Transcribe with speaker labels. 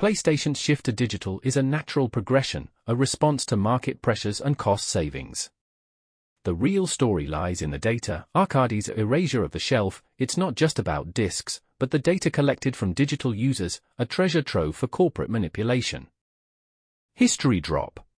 Speaker 1: PlayStation's shift to digital is a natural progression, a response to market pressures and cost savings. The real story lies in the data. Arcade's erasure of the shelf. It's not just about discs, but the data collected from digital users, a treasure trove for corporate manipulation. History drop.